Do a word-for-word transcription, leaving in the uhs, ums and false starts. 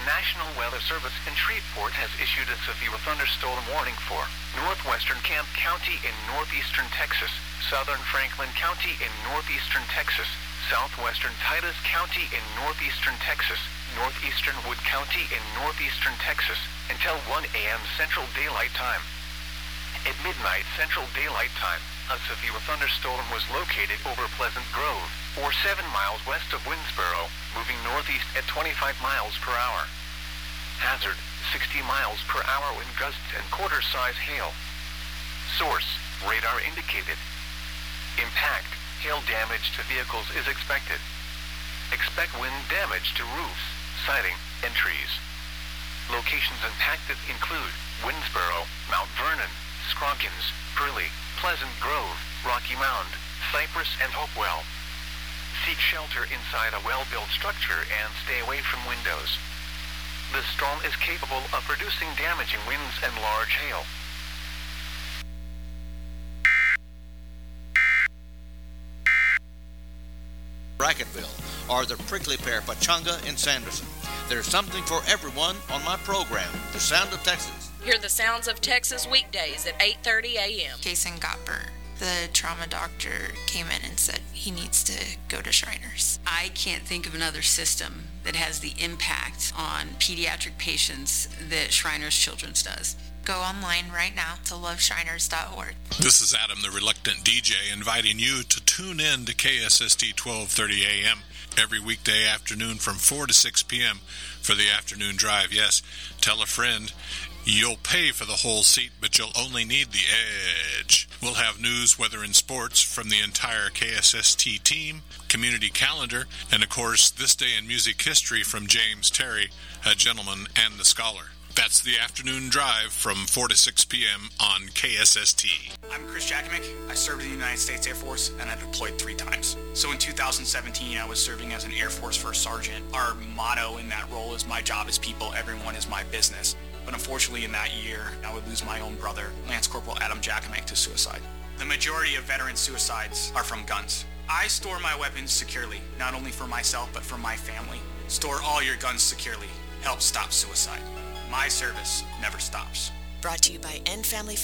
National Weather Service in Shreveport has issued a severe thunderstorm warning for northwestern Camp County in northeastern Texas, southern Franklin County in northeastern Texas, southwestern Titus County in northeastern Texas, northeastern Wood County in northeastern Texas, until one a.m. Central Daylight Time. At midnight Central Daylight Time, a severe thunderstorm was located over Pleasant Grove, or seven miles west of Winnsboro, moving northeast at twenty-five miles per hour. Hazard, sixty miles per hour wind gusts and quarter-size hail. Source, radar indicated. Impact, hail damage to vehicles is expected. Expect wind damage to roofs, siding, and trees. Locations impacted include Winnsboro, Mount Vernon, Scroggins, Purley, Pleasant Grove, Rocky Mound, Cypress, and Hopewell. Seek shelter inside a well-built structure and stay away from windows. The storm is capable of producing damaging winds and large hail. Brackettville, or the Prickly Pear Pachanga in Sanderson. There's something for everyone on my program, The Sound of Texas. Hear the sounds of Texas weekdays at eight thirty a.m. Jason Gottberg, the trauma doctor, came in and said he needs to go to Shriners. I can't think of another system that has the impact on pediatric patients that Shriners Children's does. Go online right now to love shriners dot org. This is Adam, the Reluctant D J, inviting you to tune in to K S S T twelve thirty a.m. every weekday afternoon from four to six p.m. for the afternoon drive. Yes, tell a friend. You'll pay for the whole seat, but you'll only need the edge. We'll have news, weather, and sports from the entire K S S T team, community calendar, and of course, This Day in Music History from James Terry, a gentleman and the scholar. That's the afternoon drive from four to six p.m. on K S S T. I'm Chris Jakimick. I served in the United States Air Force, and I deployed three times. So in two thousand seventeen, I was serving as an Air Force First Sergeant. Our motto in that role is, my job is people, everyone is my business. But unfortunately in that year, I would lose my own brother, Lance Corporal Adam Jakimick, to suicide. The majority of veteran suicides are from guns. I store my weapons securely, not only for myself, but for my family. Store all your guns securely. Help stop suicide. My service never stops. Brought to you by End Family